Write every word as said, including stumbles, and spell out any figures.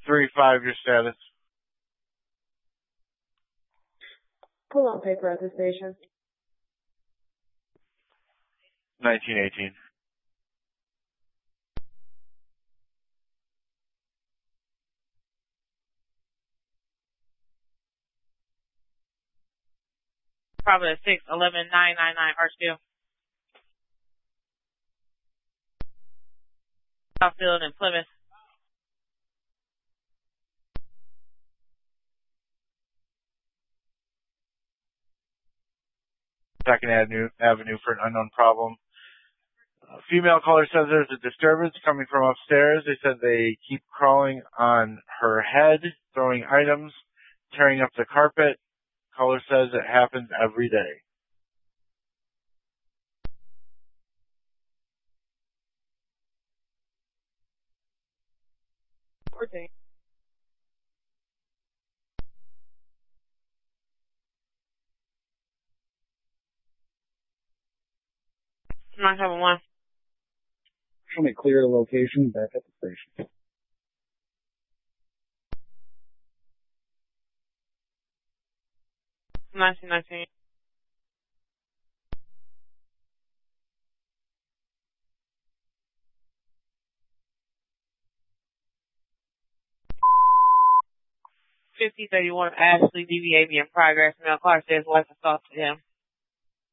three five, your status. Pull on paper at the station. nineteen eighteen. Probably six eleven nine nine nine Archfield. Southfield and Plymouth. Second Avenue, Avenue for an unknown problem. Uh, female caller says there's a disturbance coming from upstairs. They said they keep crawling on her head, throwing items, tearing up the carpet. Caller says it happens every day. fourteen. nine seven one. Show me clear the location back at the station. nineteen nineteen. fifty thirty-one Ashley, D V A B in progress. Male car says wife assaulted him.